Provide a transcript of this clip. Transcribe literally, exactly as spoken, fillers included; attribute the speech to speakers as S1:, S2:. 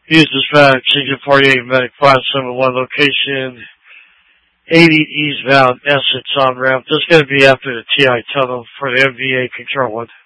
S1: Use dispatch, Engine forty-eight, Medic five seven one, location eighty eastbound Essex on ramp. This is going to be after the T I tunnel for the M V A control one.